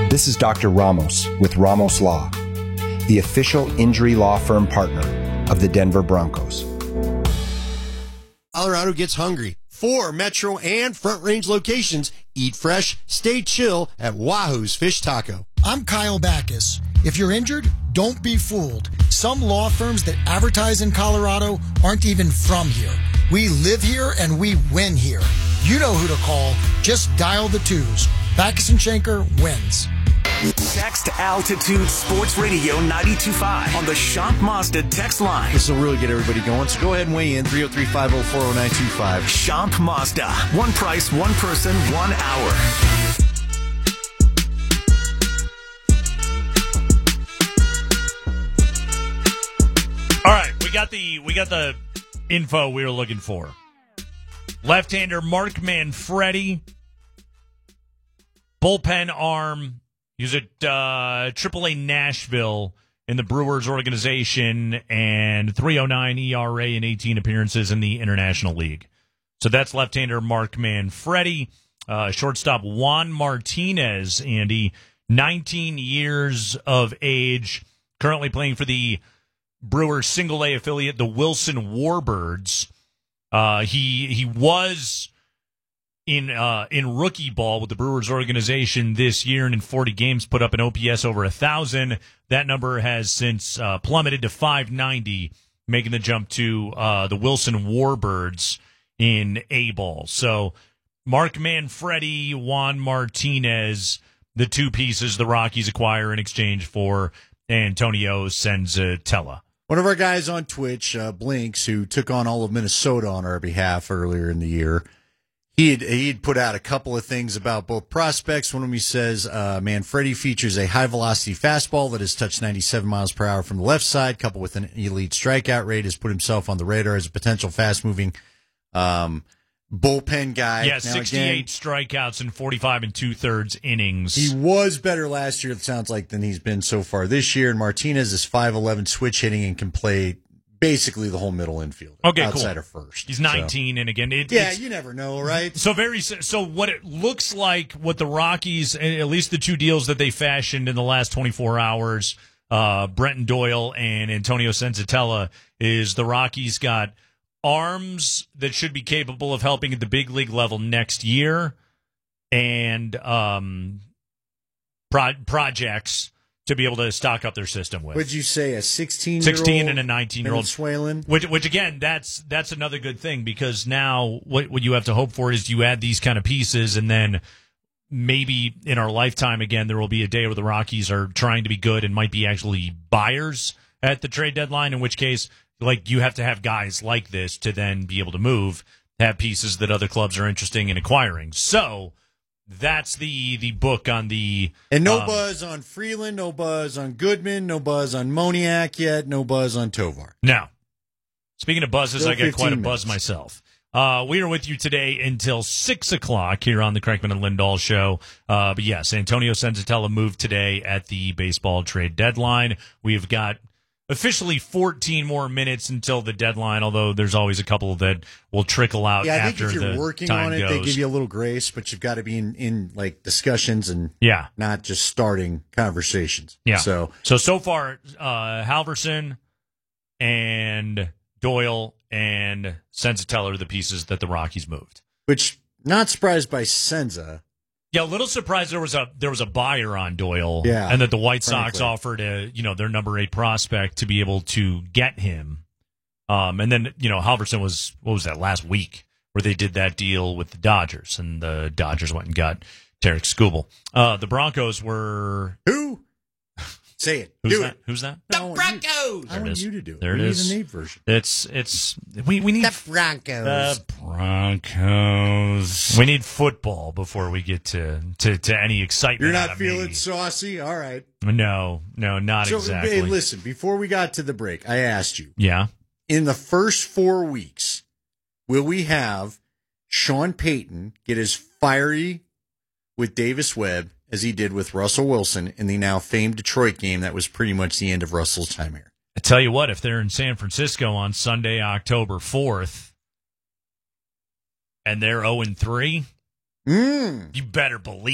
This is Dr. Ramos with Ramos Law, the official injury law firm partner of the Denver Broncos. Colorado gets hungry. 4 Metro and Front Range locations. Eat fresh, stay chill at Wahoo's Fish Taco. I'm Kyle Backus. If you're injured, don't be fooled. Some law firms that advertise in Colorado aren't even from here. We live here and we win here. You know who to call. Just dial the 2s. Backus and Schenker wins. Text Altitude Sports Radio 92.5 on the Shop Mazda text line. This will really get everybody going, so go ahead and weigh in. 303-504-0925. Shop Mazda. One price, one person, 1 hour. All right, we got the info we were looking for. Left-hander Mark Manfredi, bullpen arm. He was at AAA Nashville in the Brewers organization and 3.09 ERA in 18 appearances in the International League. So that's left-hander Mark Manfredi. Shortstop Juan Martinez, Andy, 19 years of age, currently playing for the Brewers single-A affiliate, the Wilson Warbirds. He was in rookie ball with the Brewers organization this year, and in 40 games put up an OPS over 1,000. That number has since plummeted to 590, making the jump to the Wilson Warbirds in A-ball. So Mark Manfredi, Juan Martinez, the two pieces the Rockies acquire in exchange for Antonio Senzatella. One of our guys on Twitch, Blinks, who took on all of Minnesota on our behalf earlier in the year, he'd put out a couple of things about both prospects. One of them, he says, Manfredi features a high-velocity fastball that has touched 97 miles per hour from the left side, coupled with an elite strikeout rate, has put himself on the radar as a potential fast-moving bullpen guy. Yeah, now, 68 strikeouts in 45 2/3 innings. He was better last year, it sounds like, than he's been so far this year. And Martinez is 5'11", switch hitting, and can play basically the whole middle infield. Okay, outside cool. of first. He's 19, and again, you never know, right? So what it looks like, what the Rockies, at least the two deals that they fashioned in the last 24 hours, Brenton Doyle and Antonio Senzatella, is the Rockies got arms that should be capable of helping at the big league level next year, and projects to be able to stock up their system with. Would you say a 16 and a 19-year-old Venezuelan? Which again, that's another good thing, because now what you have to hope for is you add these kind of pieces, and then maybe in our lifetime again there will be a day where the Rockies are trying to be good and might be actually buyers at the trade deadline, in which case, like, you have to have guys like this to then be able to move, have pieces that other clubs are interested in acquiring. So that's the book on the... And no buzz on Freeland, no buzz on Goodman, no buzz on Moniak yet, no buzz on Tovar. Now, speaking of buzzes, Still I get quite a 15 buzz minutes. myself. We are with you today until 6 o'clock here on the Kreckman and Lindahl Show. But yes, Antonio Senzatella moved today at the baseball trade deadline. We've got officially 14 more minutes until the deadline, although there's always a couple that will trickle out Yeah, I after think if you're the working time on it, goes. they give you a little grace, but you've got to be in like discussions and Yeah. not just starting conversations. Yeah. So far, Halverson and Doyle and Senzatella are the pieces that the Rockies moved. which, not surprised by Senza. Yeah, a little surprised there was a buyer on Doyle, Yeah, and that the White Sox frankly. offered their number 8 prospect to be able to get him. And then Halverson was, what was that, last week, where they did that deal with the Dodgers, and the Dodgers went and got Tarek Skubal. The Broncos were Who? Say it. who's Do that? it. Who's that? The Broncos. I There it want is. you to do it. There we it need is. a Nate version. We need The Broncos. the Broncos. We need football before we get to any excitement. You're out not of feeling me. saucy? All right. No, not So, exactly. hey, listen, before we got to the break, I asked you, Yeah. in the first 4 weeks, will we have Sean Payton get as fiery with Davis Webb as he did with Russell Wilson in the now famed Detroit game that was pretty much the end of Russell's time here? I tell you what, if they're in San Francisco on Sunday, October 4th, and they're 0-3, you better believe